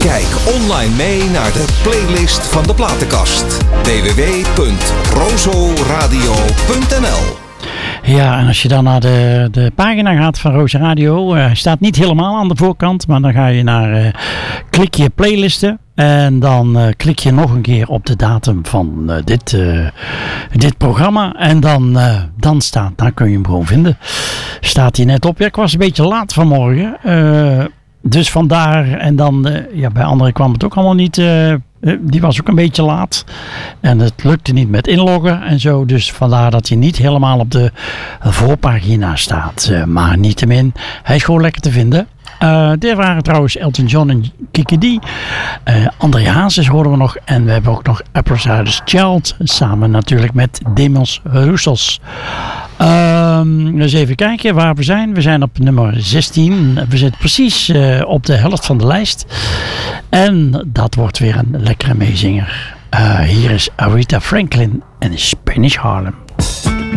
Kijk online mee naar de playlist van de platenkast. www.rozoradio.nl. Ja, en als je dan naar de pagina gaat van Rozo Radio, hij staat niet helemaal aan de voorkant, maar dan ga je naar klik je playlisten en dan klik je nog een keer op de datum van dit programma en dan kun je hem gewoon vinden. Staat hij net op. Ja, ik was een beetje laat vanmorgen, dus vandaar en dan, bij anderen kwam het ook allemaal niet. Die was ook een beetje laat. En het lukte niet met inloggen en zo. Dus vandaar dat hij niet helemaal op de voorpagina staat. Maar niettemin, hij is gewoon lekker te vinden. Dit waren trouwens Elton John en Kiki D. André Hazes horen we nog. En we hebben ook nog Appreciated Child. Samen natuurlijk met Demos Roussos. Dus even kijken waar we zijn. We zijn op nummer 16. We zitten precies op de helft van de lijst. En dat wordt weer een lekkere meezinger. Hier is Aretha Franklin en Spanish Harlem.